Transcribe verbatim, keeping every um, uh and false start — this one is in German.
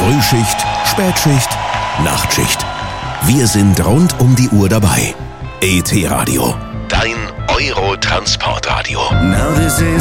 Frühschicht, Spätschicht, Nachtschicht. Wir sind rund um die Uhr dabei. E T Radio. Dein Euro-Transportradio. Now this is